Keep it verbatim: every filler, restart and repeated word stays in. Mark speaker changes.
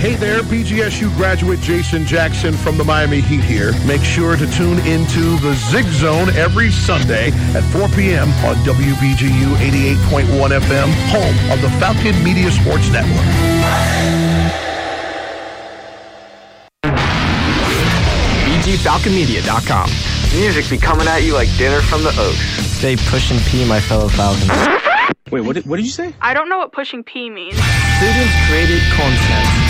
Speaker 1: Hey there, B G S U graduate Jason Jackson from the Miami Heat here. Make sure to tune into the Zig Zone every Sunday at four p.m. on W B G U eighty-eight point one F M, home of the Falcon Media Sports Network.
Speaker 2: B G Falcon Media dot com.
Speaker 3: Music be coming at you like dinner from the Oaks.
Speaker 2: Stay pushing P, my fellow Falcons.
Speaker 4: Wait, what did, what did you say?
Speaker 5: I don't know what pushing P means.
Speaker 2: Student-created content.